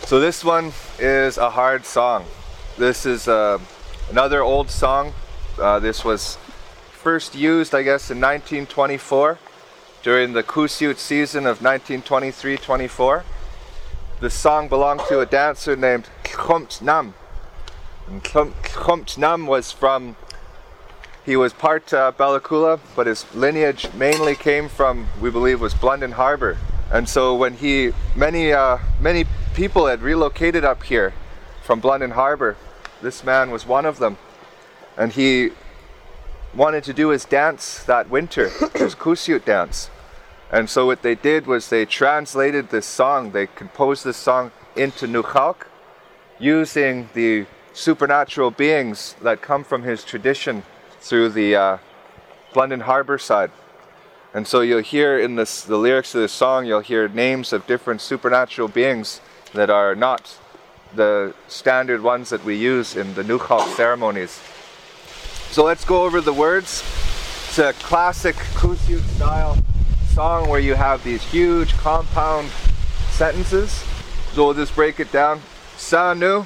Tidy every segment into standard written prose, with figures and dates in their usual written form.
So this one is a hard song. This is another old song. This was first used, I guess, in 1924 during the Kusyut season of 1923-24. This song belonged to a dancer named Khrumt Nam. And Khrumt Nam was from, he was part Bella Coola, but his lineage mainly came from, we believe, was Blunden Harbor. And so when many people had relocated up here from Blunden Harbor, this man was one of them. And he wanted to do his dance that winter, his Kusyut dance. And so what they did was they translated this song, they composed this song into Nukhalk, using the supernatural beings that come from his tradition through the Blunden Harbor side. And so you'll hear in the lyrics of this song, you'll hear names of different supernatural beings that are not the standard ones that we use in the Nukhalk ceremonies. So let's go over the words. It's a classic Kusyut style song where you have these huge compound sentences. So we'll just break it down. Sanu,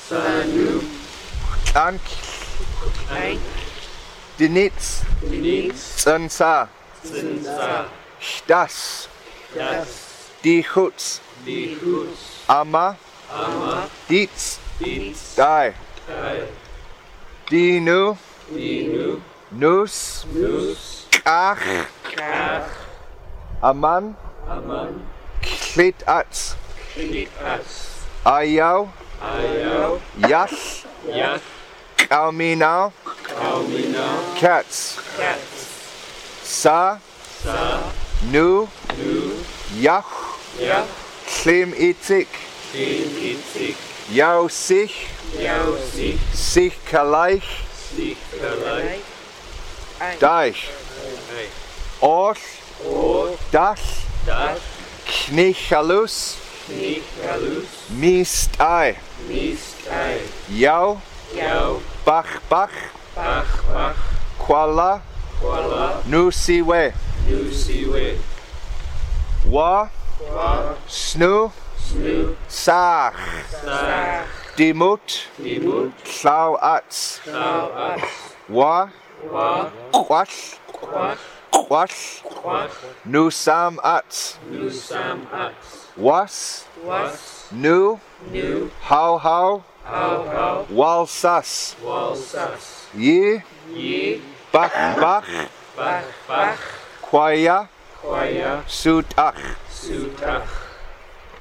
Ank, Dinitz, Tsansa, Das, Dichuts, Ama, Dietz, Dai, Dinu, Nus, Kach, Aman, Klitats, Ayau, Yash, Kalminau, Cats, Sa, Nu, Yach, Klim Itik, Yau Sich, Sich Kalaich, Daich, Orch, Das, Knichalus, Mistai, Yau, Bach, Kuala, Nusiwe, Wa, Snu, Sach, Dimut, Klau Ats, Wa, Quash, Nusam Ats, Was, Nu, How, Walsas, Ye, Bach, Kwaya, Sutach.